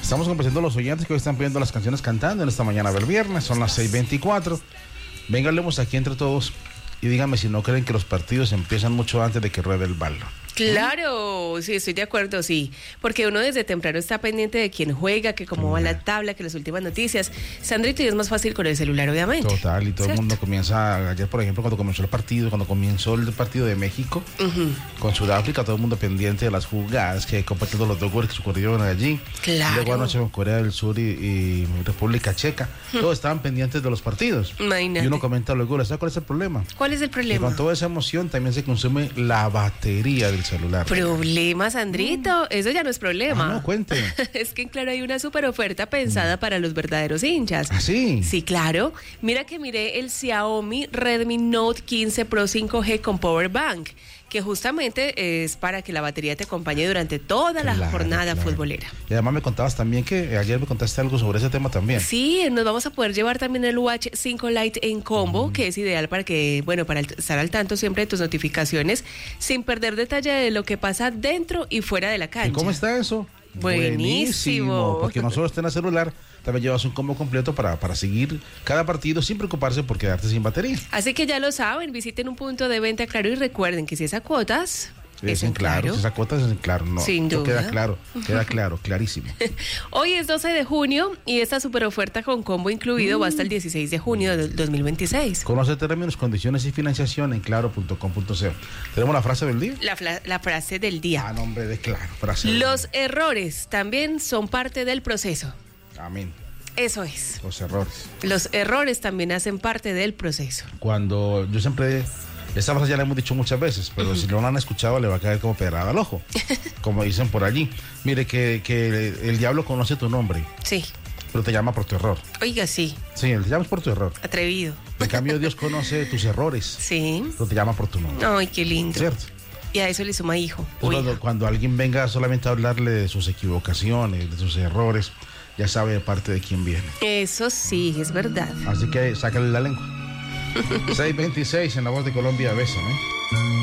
Estamos complaciendo a los oyentes que hoy están pidiendo las canciones cantando en esta mañana del viernes. Son las 6:24. Venga, hablemos aquí entre todos y díganme si no creen que los partidos empiezan mucho antes de que ruede el balón. Claro, sí, estoy de acuerdo, sí, porque uno desde temprano está pendiente de quién juega, que cómo va la tabla, que las últimas noticias. Sandrito, y es más fácil con el celular, obviamente. Total, y todo el mundo comienza, ayer por ejemplo, cuando comenzó el partido de México, con Sudáfrica, todo el mundo pendiente de las jugadas, que compartiendo los dos goles que ocurrieron allí. Claro. Luego anoche con Corea del Sur y República Checa, todos estaban pendientes de los partidos. Imagínate. Y uno comenta luego, ¿sabes cuál es el problema? ¿Cuál es el Que problema? con toda esa emoción también se consume la batería del celular. Problema, Sandrito, eso ya no es problema. No, cuente. Es que claro, hay una super oferta pensada para los verdaderos hinchas. ¿Ah, sí? Sí, claro. Mira que miré el Xiaomi Redmi Note 15 Pro 5G con Power Bank, que justamente es para que la batería te acompañe durante toda la jornada futbolera. Y además me contabas también que ayer me contaste algo sobre ese tema también. Sí, nos vamos a poder llevar también el Watch 5 Lite en combo, que es ideal para que, bueno, para estar al tanto siempre de tus notificaciones, sin perder detalle de lo que pasa dentro y fuera de la cancha. ¿Y cómo está eso? Buenísimo. Porque no solo está en el celular, también llevas un combo completo para seguir cada partido sin preocuparse por quedarte sin batería. Así que ya lo saben, visiten un punto de venta Claro y recuerden que si es a cuotas, es en Claro. Si esa cuota es en Claro, no. Sin duda. Queda claro, clarísimo. Hoy es 12 de junio y esta super oferta con combo incluido va hasta el 16 de junio de 2026. Conoce términos, condiciones y financiación en claro.com.co. ¿Tenemos la frase del día? La frase del día. Nombre de Claro. Frase Los errores también son parte del proceso. Amén. Eso es. Los errores. Los errores también hacen parte del proceso. Cuando yo siempre... Esta frase ya la hemos dicho muchas veces, pero si no la han escuchado le va a caer como pedrada al ojo, como dicen por allí. Mire, que el diablo conoce tu nombre. Sí. Pero te llama por tu error. Oiga, sí. Sí, él te llama por tu error. Atrevido. En cambio, Dios conoce tus errores. Sí. Pero te llama por tu nombre. Ay, qué lindo. ¿Cierto? Y a eso le suma hijo. Cuando alguien venga solamente a hablarle de sus equivocaciones, de sus errores, ya sabe de parte de quién viene. Eso sí, es verdad. Así que sácale la lengua. 6:26 en La Voz de Colombia, bésame.